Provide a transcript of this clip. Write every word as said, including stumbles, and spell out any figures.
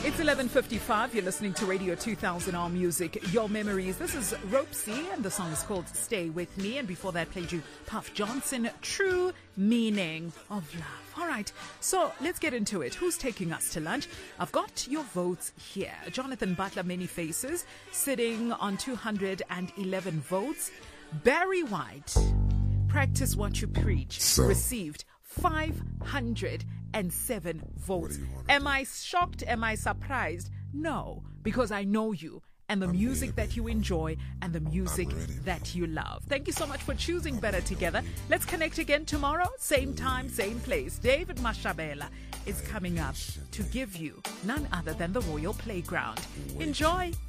It's eleven fifty-five. You're listening to Radio two thousand R Music, Your Memories. This is Ropesy, and the song is called Stay With Me. And before that, played you Puff Johnson, True Meaning of Love. All right, so let's get into it. Who's taking us to lunch? I've got your votes here. Jonathan Butler, Many Faces, sitting on two hundred eleven votes. Barry White, Practice What You Preach, So. received five hundred seven votes. Am I shocked? Am I surprised? No, because I know you and the I'm music ready, that baby. you enjoy and the music ready. that you love. Thank you so much for choosing Better Together. Let's connect again tomorrow, same time, same place. David Mashabela is coming up to give you none other than the Royal Playground. Enjoy.